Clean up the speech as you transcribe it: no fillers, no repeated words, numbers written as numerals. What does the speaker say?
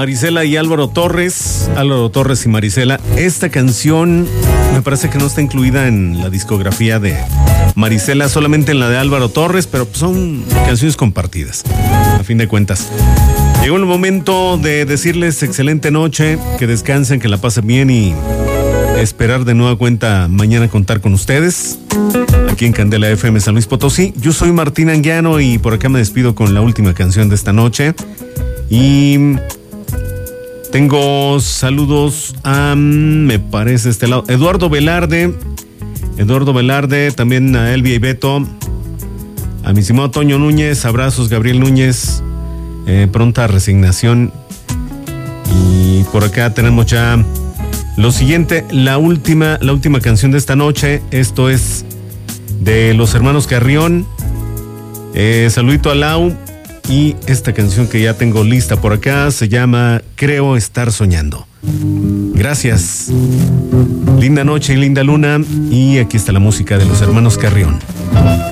Marisela y Álvaro Torres y Marisela. Esta canción me parece que no está incluida en la discografía de Marisela, solamente en la de Álvaro Torres, pero son canciones compartidas, a fin de cuentas. Llegó el momento de decirles excelente noche, que descansen, que la pasen bien y esperar de nueva cuenta mañana contar con ustedes aquí en Candela FM San Luis Potosí. Yo soy Martín Anguiano y por acá me despido con la última canción de esta noche. Y tengo saludos a, me parece, este lado, Eduardo Velarde, también a Elvia y Beto, a mi estimado Toño Núñez, abrazos Gabriel Núñez, pronta resignación. Y por acá tenemos ya lo siguiente, la última canción de esta noche. Esto es de los hermanos Carrión. Saludito a Lau. Y esta canción que ya tengo lista por acá se llama Creo estar soñando. Gracias. Linda noche y linda luna. Y aquí está la música de los hermanos Carrión.